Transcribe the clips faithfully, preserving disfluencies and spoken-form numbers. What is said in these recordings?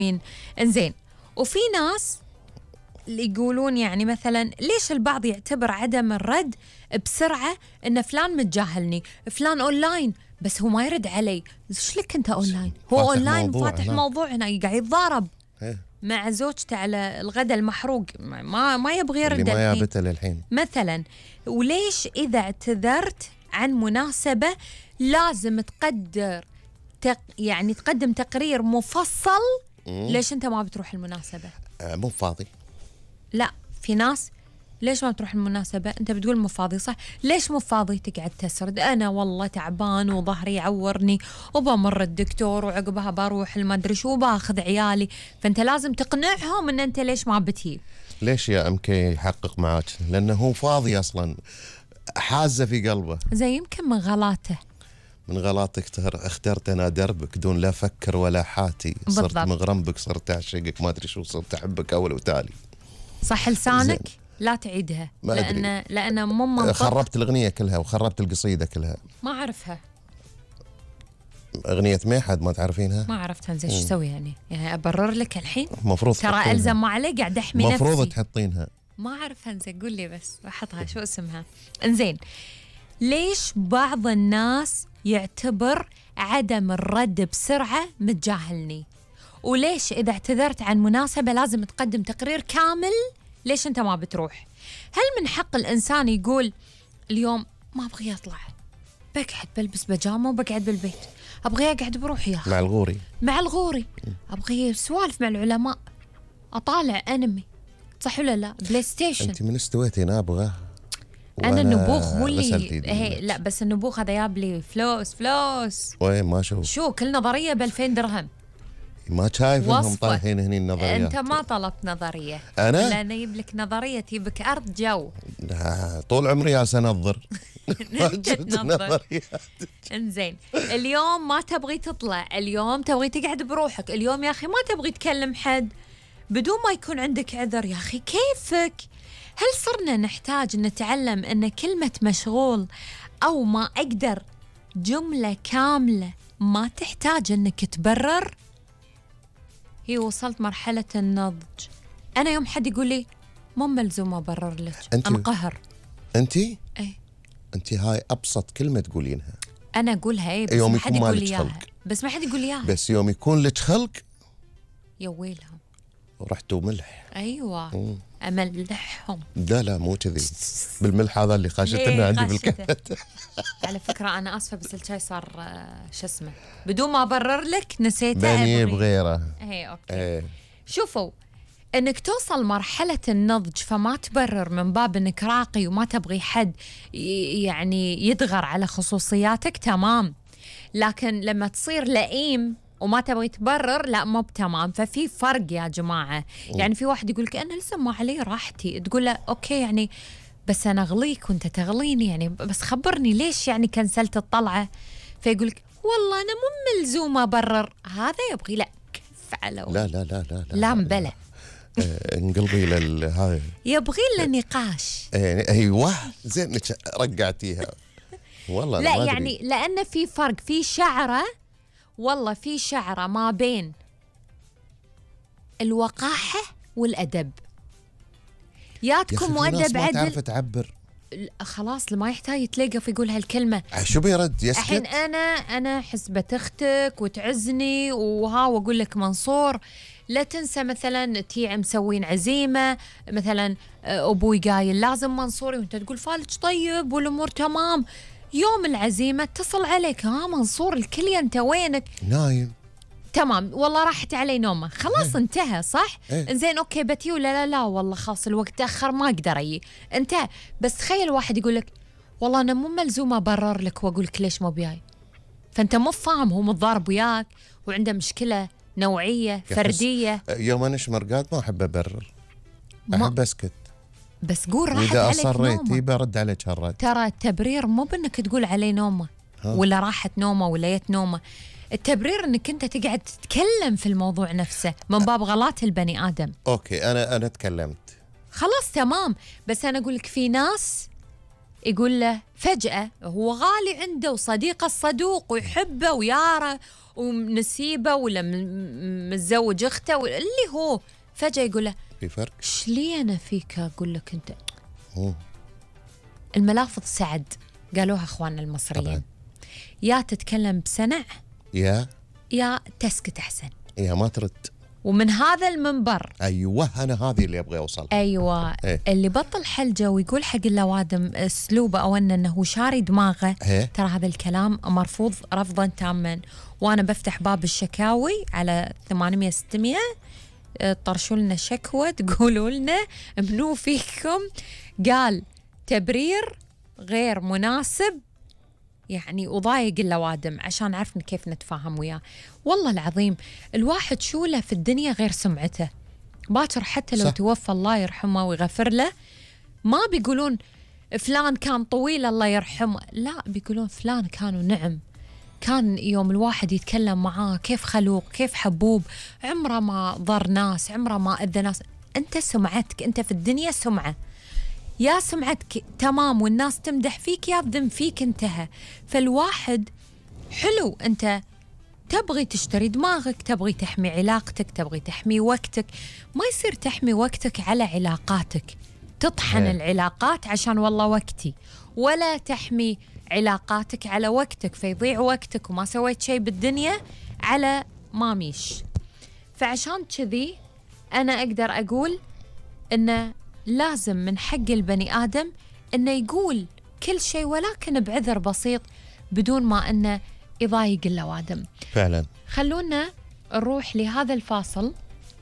انزين. وفي ناس اللي يقولون يعني مثلا ليش البعض يعتبر عدم الرد بسرعة إن فلان متجاهلني، فلان أونلاين بس هو ما يرد علي. إيش لك أنت أونلاين؟ هو أونلاين فاتح موضوع هنا قاعد يتضارب مع زوجته على الغداء المحروق، ما ما يبغى يرد اللي ما يابته للحين مثلا. وليش إذا اعتذرت عن مناسبة لازم تقدر تق يعني تقدم تقرير مفصل؟ مم. ليش أنت ما بتروح المناسبة؟ آه مو فاضي. لا، في ناس ليش ما تروح المناسبة؟ أنت بتقول مو فاضي صح؟ ليش مو فاضي؟ تقعد تسرد أنا والله تعبان وظهري يعورني وبمر الدكتور وعقبها بروح المدري شو باخذ عيالي. فأنت لازم تقنعهم أن أنت ليش ما بتجي. ليش يا أم كي يحقق معك؟ لأنه هو فاضي أصلا، حازة في قلبه. زي يمكن من غلاته من غلطك اخترت أنا دربك دون لا أفكر ولا حاتي. صرت بالضبط. مغرم بك، صرت أعشقك، ما أدري شو، صرت أحبك أول وتالي. صح لسانك لا تعيدها لأن لأن مو منطق. خربت الأغنية كلها وخربت القصيدة كلها. ما أعرفها أغنية ميحد ما تعرفينها؟ ما عرفتها. زين شو اسوي يعني؟ يعني أبرر لك الحين؟ مفروض ترى ألزم ما علي قاعد أحمي نفسي. مفروض تحطينها. ما أعرفها. انزين قول لي بس أحطها. شو اسمها؟ انزين. ليش بعض الناس يعتبر عدم الرد بسرعة متجاهلني؟ وليش إذا اعتذرت عن مناسبة لازم تقدم تقرير كامل؟ ليش أنت ما بتروح؟ هل من حق الإنسان يقول اليوم ما أبغي أطلع، بقعد بلبس بيجامة وبقعد بالبيت، أبغي أقعد بروحي يا أخي مع الغوري مع الغوري أبغي سوالف مع العلماء، أطالع أنمي، صح ولا لا؟ بلاي ستيشن. أنت من استويتي نابغة؟ أنا النبوخ هو اللي هي لا بس النبوخ هذا جاب لي فلوس فلوس. وين ما شوف شو كل نظرية بألفين درهم. ما شايف انهم طايحين هني النظريات. انت ما طلبت نظريه. انا لا انا اجيب لك نظريه تجيبك ارض جو. طول عمري جالس انظر. نظريات. انزين اليوم ما تبغي تطلع، اليوم تبغي تقعد بروحك، اليوم يا اخي ما تبغي تكلم حد بدون ما يكون عندك عذر. يا اخي كيفك؟ هل صرنا نحتاج نتعلم ان كلمه مشغول او ما اقدر جمله كامله ما تحتاج انك تبرر؟ هي وصلت مرحلة النضج. أنا يوم حد يقول لي مو ملزوم أبرر لك، أنقهر. أنت؟ إيه أنت هاي أبسط كلمة تقولينها. أنا أقولها إيه بس ما حد يقول لي إياها. بس ما حد يقول لي إياها. بس يوم يكون لك خلق يا ويلهم ورحتوا ملح. أيوة مم. أملحهم. لا لا مو كذي، بالملح هذا اللي خاشتنا عندي بالكبت. على فكرة أنا آسفة بس الشاي صار شو اسمه بدون ما أبرر لك نسيته. بني بغيره. إيه أوكي. ايه. شوفوا إنك توصل مرحلة النضج فما تبرر من باب إنك راقي وما تبغي حد يعني يدغر على خصوصياتك، تمام. لكن لما تصير لئيم وما تبغي تبرر لا مو بتمام. ففي فرق يا جماعة. يعني في واحد يقول لك أنا لسه ما علي راحتي، تقول له أوكي يعني بس أنا أغليك وأنت تغليني، يعني بس خبرني ليش يعني كنسلت الطلعة. فيقول لك والله أنا مو ملزومة أبرر. هذا يبغي لا كف على لا لا لا لا لا مبلى انقلبي لل هاي يبغي له نقاش. ايوه زين رجعتيها والله. لا يعني لأن في فرق، في شعرة والله في شعرة ما بين الوقاحة والأدب. يا تكون مؤدب عدل ما تعرف تعبر خلاص لما يحتاج يتلقى في يقول هالكلمة. شو بيرد يسكت؟ الحين أنا أنا حسبة أختك وتعزني وها وأقول لك منصور لا تنسى مثلا تي مسوين عزيمة مثلا أبوي قايل لازم منصوري وأنت تقول فالج طيب والأمور تمام. يوم العزيمة اتصل عليك ها منصور الكلية أنت وينك؟ نايم. تمام والله راحت علي نومه خلاص ايه. انتهى صح؟ ايه. زين اوكي بتي ولا لا لا والله خلاص الوقت تأخر ما اقدر اجي انتهى. بس تخيل واحد يقول لك والله انا مو ملزومه ابرر لك واقول لك ليش مو بياي. فانت مو فاهم هو متضارب وياك وعنده مشكله نوعيه فرديه. يوم انا شمرقات ما احب ابرر، احب اسكت بس قول راحت إذا عليك نومه. إذا أصريتي برد عليك هالرد. ترى التبرير مو بأنك تقول عليه نومه ولا راحت نومه ولا يت نومه. التبرير انك انت تقعد تتكلم في الموضوع نفسه من باب غلط البني ادم. اوكي انا انا تكلمت خلاص تمام. بس انا اقول لك في ناس يقول له فجأة هو غالي عنده وصديقه الصدوق ويحبه وياره ونسيبه ولا متزوج اخته اللي هو، فجأة يقول له في فرق ايش لي انا فيك اقول لك انت. أوه. الملافظ سعد قالوها اخواننا المصريين طبعا. يا تتكلم بسنع يا يا تسكت احسن، يا ما ترد. ومن هذا المنبر ايوه انا هذه اللي ابغى اوصلها. ايوه إيه؟ اللي بطل حلجه ويقول حق اللوادم اسلوبه او انه شاري دماغه إيه؟ ترى هذا الكلام مرفوض رفضا تاما، وانا بفتح باب الشكاوي على ثمانمية ستمية طرشوا لنا شكوى تقولوا لنا منو فيكم قال تبرير غير مناسب يعني وضايق اللوادم عشان نعرف كيف نتفاهم وياه. والله العظيم الواحد شو له في الدنيا غير سمعته، باكر حتى لو صح. توفى الله يرحمه ويغفر له ما بيقولون فلان كان طويل الله يرحمه، لا بيقولون فلان كانوا نعم، كان يوم الواحد يتكلم معاه كيف خلوق كيف حبوب، عمره ما ضر ناس، عمره ما أذى ناس. أنت سمعتك أنت في الدنيا سمعة، يا سمعتك تمام والناس تمدح فيك يا بذم فيك انتهى. فالواحد حلو أنت تبغي تشتري دماغك، تبغي تحمي علاقتك، تبغي تحمي وقتك، ما يصير تحمي وقتك على علاقاتك، تطحن هي. العلاقات عشان والله وقتي، ولا تحمي علاقاتك على وقتك فيضيع وقتك وما سويت شيء بالدنيا على ماميش. فعشان كذي أنا أقدر أقول إنه لازم من حق البني آدم إنه يقول كل شيء ولكن بعذر بسيط بدون ما إنه يضايق اللوادم فعلا. خلونا نروح لهذا الفاصل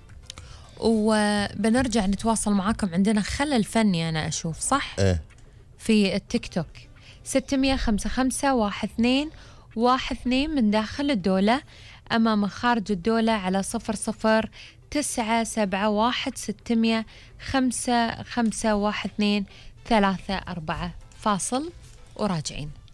وبنرجع نتواصل معاكم. عندنا خلل فني أنا أشوف صح إيه؟ في التيك توك ستمية خمسة خمسة واحد اثنين واحد اثنين من داخل الدولة، أما من خارج الدولة على صفر صفر تسعة سبعة واحد ستمية خمسة خمسة واحد اثنين ثلاثة أربعة. فاصل وراجعين.